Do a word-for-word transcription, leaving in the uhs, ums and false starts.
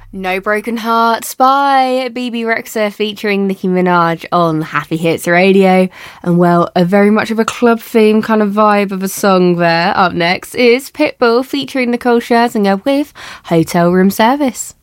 No Broken Hearts by B B Rexa featuring Nicki Minaj on Happy Hits Radio. And well, a very much of a club theme kind of vibe of a song there. Up next is Pitbull featuring Nicole Scherzinger with Hotel Room Service.